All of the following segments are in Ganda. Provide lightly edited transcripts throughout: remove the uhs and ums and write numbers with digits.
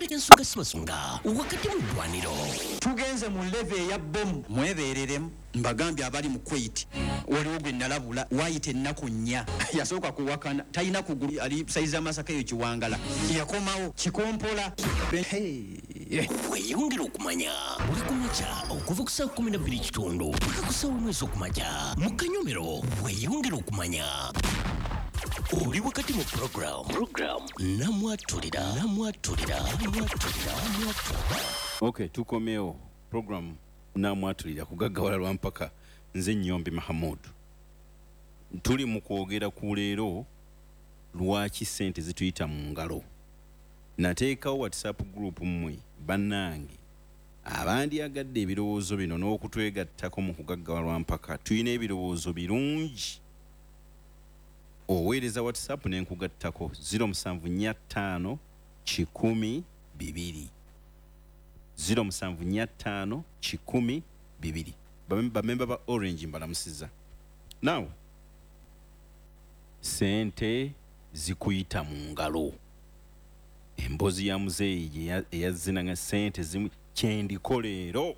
ensuka simasunga wakati mu ddwaniro tugenze mu leve ya bomu mwebereremu mbagambye abali mu Kuwait waliwo gwe nalabula wayita ennaku nnya yasooka kuwakana talina kugulu ali saizi amasaka eyo kiwangala yakomawo kikompola weyongera okumanya buli kumakya okuva ku saa 12:00 paka ku saa 1 okumakya mu Kanyomero weyongera okumanya oli wakati mu program namwatulira. Okay, tukomeo program namwatulira kugaggawala lwampaka nze Nnyombi Mahamud. Tuli mu kwogera ku leero lwaki ssente zituyita mu ngalo. Nateekawo WhatsApp group mmwe bannange abandyagadde ebirowoozo bino n'okutwegattako mu kugaggawala lwampaka tulina ebirowoozo birungi. Oweereza WhatsApp n'enkugattako 075 10 2 075 10 2. Bamemba ba Orange mbalamusiza. Now sente zikuyita mu ngalo. Embozi ya muzeeyi eyazinanga sente zimu kyendiko leero.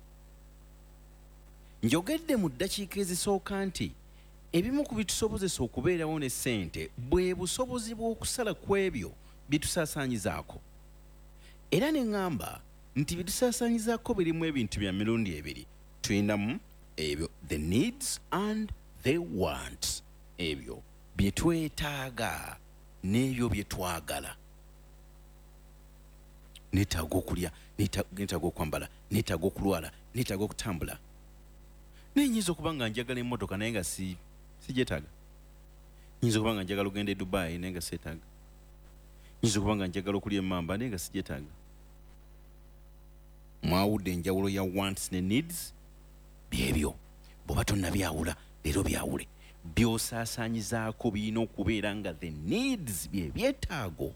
Njogedde mu ddakiika ezisooka nti ebimu ku bitusobozesa okubeerawo ne ssente bwe busobozi bw'okusala ku ebyo bitusaasaanyizaako. Era ne ŋŋamba nti bitusaasaanyizaako birimu ebintu bya mirundi ebiri. Tulinamu ebyo the needs and the wants. Ebyo bye twetaaga n'ebyo bye twagala. Neetaaga okulya, neetaaga okwambala, neetaaga okulwala, neetaaga okutambula. Nnyinza okuba nga njagala emmotoka naye nga sigyetaaga. Nnyinza okuba nga njagala okugenda e Dubai naye nga seetaaga. Nnyinza okuba nga njagala okulya emmamba naye nga sigyetaaga. Mwawudde enjawulo ya wants ne needs? Byebyo bw'oba tonnabyawula leero byawule. By'osaasaanyizaako birina okubeera nga the needs bye byetaago.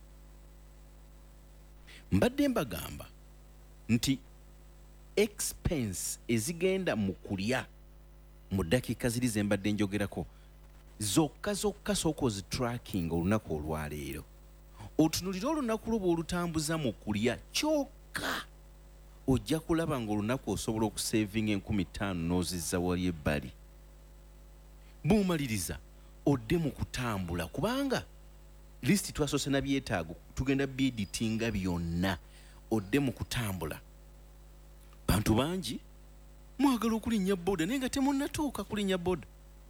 Mbadde mbagamba nti expense ezigenda mu kulya mu ddakiika ziri ze mbadde njogerako zokka sooka ozitracking olunaku olwaleero. Otunulira olunaku lwo bw'olutambuza mu kulya kyokka ojja kulaba ng'olunaku osobola okusevinga 15,000 n'ozizza wali ebbali. Bw'omaliriza odde mu kutambula kubanga listi twasoose na byetaago tugenda byeditinga byonna. Odde mu kutambula. Bantu bangi mwagala okulinnya boda naye nga temunnatuuka kulinnya boda.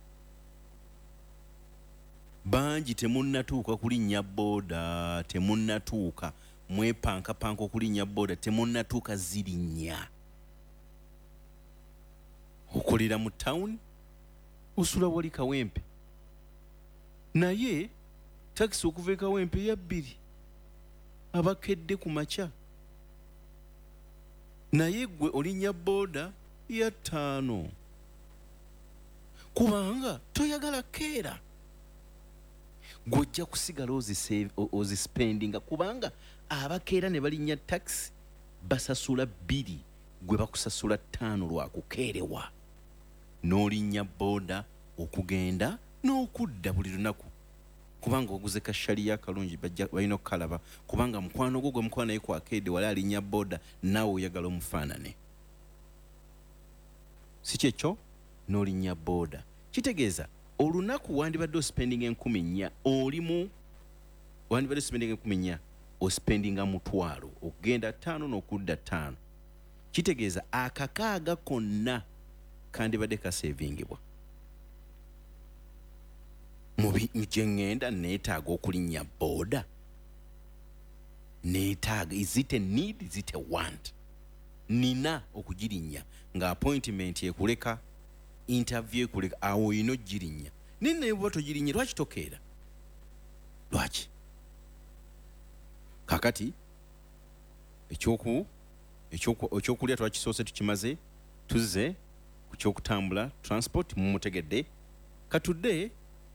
Bangi temunnatuuka kulinnya boda, temunnatuuka mwepankapanka okulinnya boda, temunnatuuka zirinnya. Okolera mu town osula wali Kawempe naye takisi okuva e Kawempe ya 2 abakedde ku makya naye gwe olinnya boda ya 5 kubanga toyagala keera. Gwojja kusigala ozispendinga kubanga abakeera ne balinnya taxi basasula 2 gwe bakusasula 5 lwa kukeerewa. N'olinnya boda okugenda n'okudda buli lunaku kubanga oguze kashali akalungi balina okukalaba kubanga mukwano gwo gwe mukwano naye kwakeedde wali alinnya boda naawe oyagala omufaanane. Si kyekyo n'olinnya boda kitegeeza olunaku wandibadde ospendinga 4,000 olimu wandibadde ospendinga 4,000 ospendinga 1,000 okugenda 5 n'okudda 5. Kitegeeza akakaaga konna kandibadde kasevingibwa. Gye ngenda neetaaga okulinnya boda neetaaga is it a need is it a want? Nina okugirinnya nga appointment ekuleka interview ekuleka awo oyina ogirinnya ninaye bw'oba togirinnye lwaki tokeera? Lwaki? Kakati ekyokulya twakisoose tukimaze tuzze ku kyokutambula transport mumutegedde katudde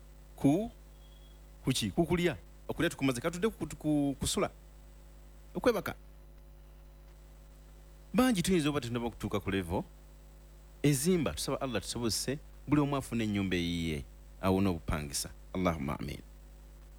kukulya okulya tukumaze katudde kusula okwebaka. Bangi tuyinza oba tunaba okutuuka ku level ezimba tusaba Allah tusobozese buli omu afune ennyumba eyiye awona obupangisa. Allahumma amin.